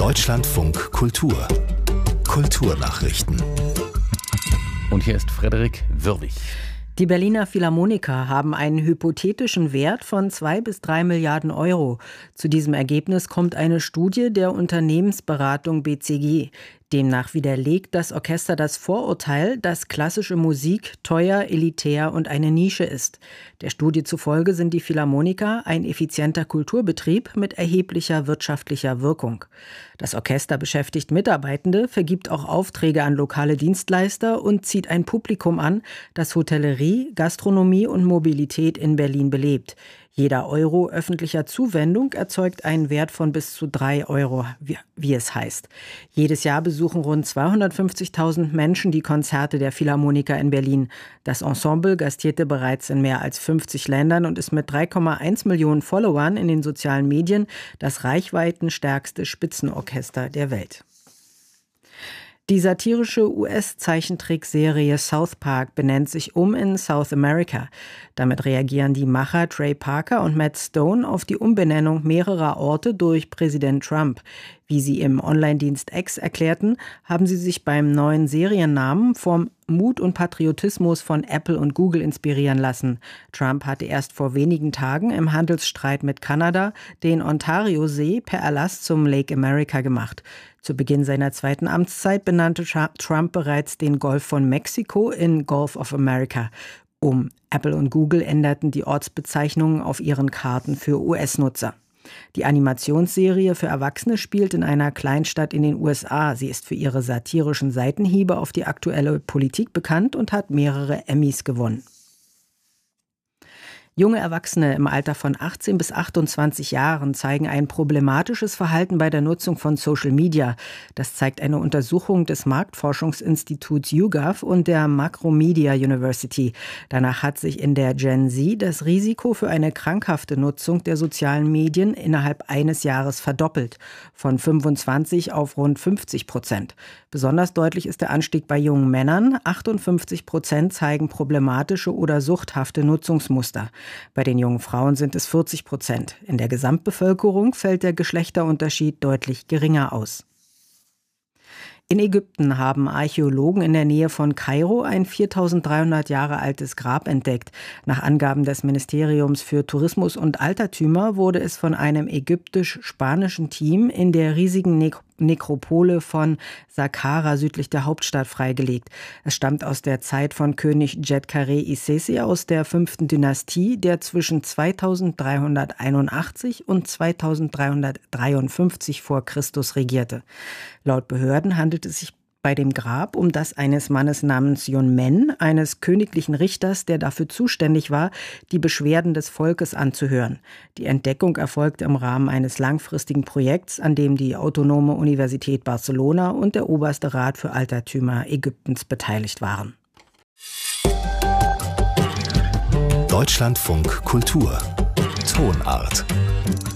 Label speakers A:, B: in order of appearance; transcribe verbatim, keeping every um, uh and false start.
A: Deutschlandfunk Kultur. Kulturnachrichten.
B: Und hier ist Frederik Würwig.
C: Die Berliner Philharmoniker haben einen hypothetischen Wert von zwei bis drei Milliarden Euro. Zu diesem Ergebnis kommt eine Studie der Unternehmensberatung B C G. Demnach widerlegt das Orchester das Vorurteil, dass klassische Musik teuer, elitär und eine Nische ist. Der Studie zufolge sind die Philharmoniker ein effizienter Kulturbetrieb mit erheblicher wirtschaftlicher Wirkung. Das Orchester beschäftigt Mitarbeitende, vergibt auch Aufträge an lokale Dienstleister und zieht ein Publikum an, das Hotellerie, Gastronomie und Mobilität in Berlin belebt. Jeder Euro öffentlicher Zuwendung erzeugt einen Wert von bis zu drei Euro, wie, wie es heißt. Jedes Jahr besuchen rund zweihundertfünfzigtausend Menschen die Konzerte der Philharmoniker in Berlin. Das Ensemble gastierte bereits in mehr als fünfzig Ländern und ist mit drei Komma eins Millionen Followern in den sozialen Medien das reichweitenstärkste Spitzenorchester der Welt. Die satirische U S-Zeichentrickserie South Park benennt sich um in South America. Damit reagieren die Macher Trey Parker und Matt Stone auf die Umbenennung mehrerer Orte durch Präsident Trump. Wie sie im Online-Dienst X erklärten, haben sie sich beim neuen Seriennamen vom Mut und Patriotismus von Apple und Google inspirieren lassen. Trump hatte erst vor wenigen Tagen im Handelsstreit mit Kanada den Ontario-See per Erlass zum Lake America gemacht. Zu Beginn seiner zweiten Amtszeit benannte Trump bereits den Golf von Mexiko in Gulf of America um. Apple und Google änderten die Ortsbezeichnungen auf ihren Karten für U S-Nutzer. Die Animationsserie für Erwachsene spielt in einer Kleinstadt in den U S A. Sie ist für ihre satirischen Seitenhiebe auf die aktuelle Politik bekannt und hat mehrere Emmys gewonnen. Junge Erwachsene im Alter von achtzehn bis achtundzwanzig Jahren zeigen ein problematisches Verhalten bei der Nutzung von Social Media. Das zeigt eine Untersuchung des Marktforschungsinstituts YouGov und der Macromedia University. Danach hat sich in der Gen Z das Risiko für eine krankhafte Nutzung der sozialen Medien innerhalb eines Jahres verdoppelt, von fünfundzwanzig auf rund fünfzig Prozent. Besonders deutlich ist der Anstieg bei jungen Männern. achtundfünfzig Prozent zeigen problematische oder suchthafte Nutzungsmuster. Bei den jungen Frauen sind es vierzig Prozent. In der Gesamtbevölkerung fällt der Geschlechterunterschied deutlich geringer aus. In Ägypten haben Archäologen in der Nähe von Kairo ein viertausenddreihundert Jahre altes Grab entdeckt. Nach Angaben des Ministeriums für Tourismus und Altertümer wurde es von einem ägyptisch-spanischen Team in der riesigen Nek- Nekropole von Saqqara südlich der Hauptstadt freigelegt. Es stammt aus der Zeit von König Djedkaré Isesi aus der fünften Dynastie, der zwischen zweitausenddreihunderteinundachtzig und zweitausenddreihundertdreiundfünfzig vor Christus regierte. Laut Behörden handelt es sich bei dem Grab um das eines Mannes namens Yun Men, eines königlichen Richters, der dafür zuständig war, die Beschwerden des Volkes anzuhören. Die Entdeckung erfolgte im Rahmen eines langfristigen Projekts, an dem die Autonome Universität Barcelona und der Oberste Rat für Altertümer Ägyptens beteiligt waren.
A: Deutschlandfunk Kultur. Tonart.